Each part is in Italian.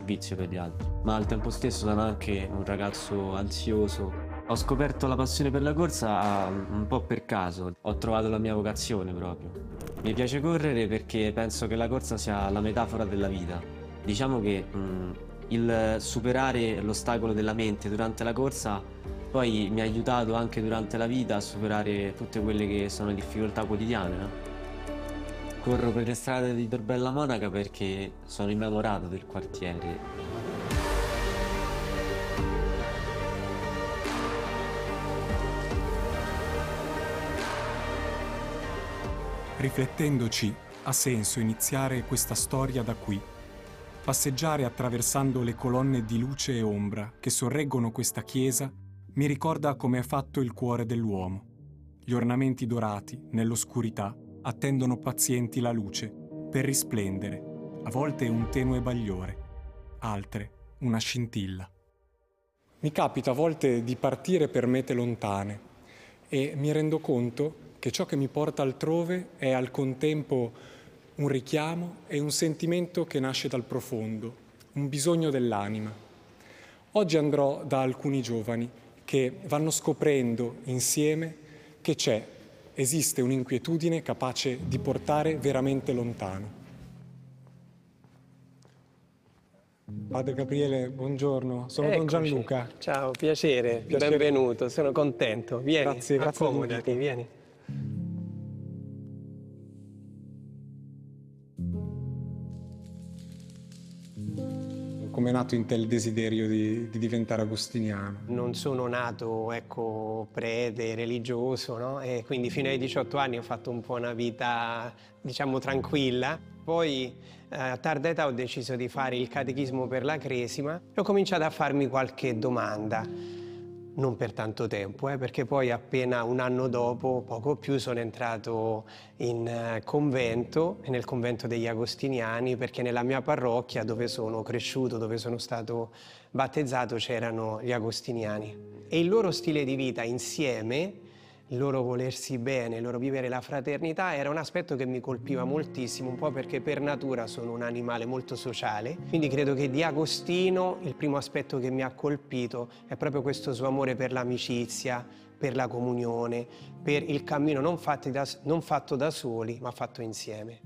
servizio per gli altri, ma al tempo stesso sono anche un ragazzo ansioso. Ho scoperto la passione per la corsa un po' per caso, ho trovato la mia vocazione proprio. Mi piace correre perché penso che la corsa sia la metafora della vita. Diciamo che il superare l'ostacolo della mente durante la corsa poi mi ha aiutato anche durante la vita a superare tutte quelle che sono le difficoltà quotidiane, no? Corro per le strade di Torbella Monaca perché sono innamorato del quartiere. Riflettendoci, ha senso iniziare questa storia da qui. Passeggiare attraversando le colonne di luce e ombra che sorreggono questa chiesa mi ricorda come è fatto il cuore dell'uomo. Gli ornamenti dorati, nell'oscurità, attendono pazienti la luce per risplendere, a volte un tenue bagliore, altre una scintilla. Mi capita a volte di partire per mete lontane e mi rendo conto che ciò che mi porta altrove è al contempo un richiamo e un sentimento che nasce dal profondo, un bisogno dell'anima. Oggi andrò da alcuni giovani che vanno scoprendo insieme che esiste un'inquietudine capace di portare veramente lontano. Padre Gabriele, buongiorno, sono Don Gianluca. Ciao, piacere, benvenuto, sono contento. Vieni, grazie accomodati, vieni. Come è nato in te il desiderio di diventare agostiniano? Non sono nato, prete, religioso, no? E quindi fino ai 18 anni ho fatto un po' una vita, diciamo, tranquilla. Poi a tarda età ho deciso di fare il catechismo per la Cresima e ho cominciato a farmi qualche domanda. Non per tanto tempo, perché poi appena un anno dopo, poco più, sono entrato in convento, nel convento degli Agostiniani, perché nella mia parrocchia, dove sono cresciuto, dove sono stato battezzato, c'erano gli Agostiniani. E il loro stile di vita insieme, il loro volersi bene, il loro vivere la fraternità era un aspetto che mi colpiva moltissimo, un po' perché per natura sono un animale molto sociale, quindi credo che di Agostino il primo aspetto che mi ha colpito è proprio questo suo amore per l'amicizia, per la comunione, per il cammino non fatto da soli, ma fatto insieme.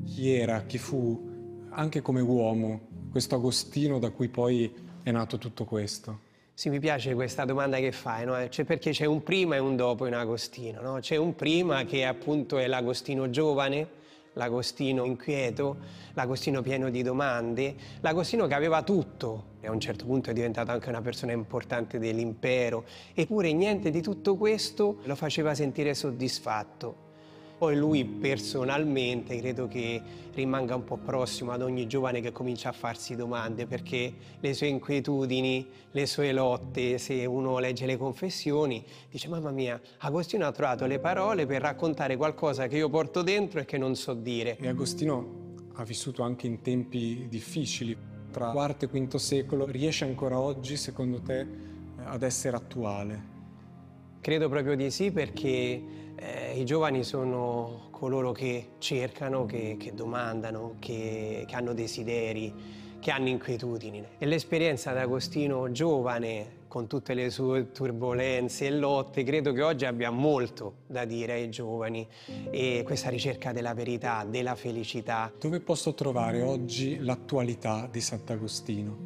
Chi fu, anche come uomo, questo Agostino da cui poi è nato tutto questo? Sì, mi piace questa domanda che fai, no? Perché c'è un prima e un dopo in Agostino, no? C'è un prima che appunto è l'Agostino giovane, l'Agostino inquieto, l'Agostino pieno di domande, l'Agostino che aveva tutto e a un certo punto è diventato anche una persona importante dell'impero, eppure niente di tutto questo lo faceva sentire soddisfatto. Poi lui personalmente credo che rimanga un po' prossimo ad ogni giovane che comincia a farsi domande, perché le sue inquietudini, le sue lotte, se uno legge le confessioni, dice mamma mia, Agostino ha trovato le parole per raccontare qualcosa che io porto dentro e che non so dire. E Agostino ha vissuto anche in tempi difficili, tra IV e V secolo, riesce ancora oggi, secondo te, ad essere attuale? Credo proprio di sì, perché i giovani sono coloro che cercano, che domandano, che hanno desideri, che hanno inquietudini. E l'esperienza d'Agostino giovane, con tutte le sue turbolenze e lotte, credo che oggi abbia molto da dire ai giovani, e questa ricerca della verità, della felicità. Dove posso trovare oggi l'attualità di Sant'Agostino?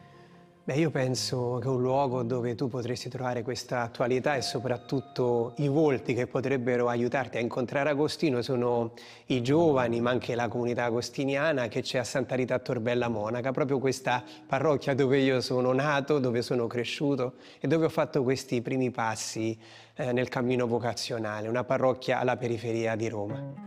Beh, io penso che un luogo dove tu potresti trovare questa attualità e soprattutto i volti che potrebbero aiutarti a incontrare Agostino sono i giovani, ma anche la comunità agostiniana che c'è a Santa Rita a Torbella Monaca, proprio questa parrocchia dove io sono nato, dove sono cresciuto e dove ho fatto questi primi passi nel cammino vocazionale, una parrocchia alla periferia di Roma.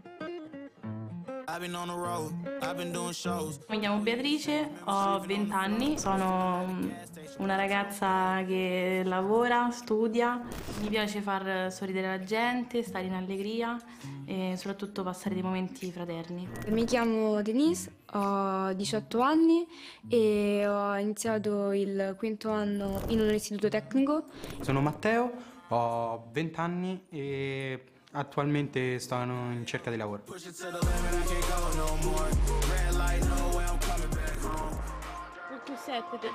Mi chiamo Beatrice, ho 20 anni, sono una ragazza che lavora, studia, mi piace far sorridere la gente, stare in allegria e soprattutto passare dei momenti fraterni. Mi chiamo Denise, ho 18 anni e ho iniziato il quinto anno in un istituto tecnico. Sono Matteo, ho 20 anni e attualmente sto in cerca di lavoro. Perché 17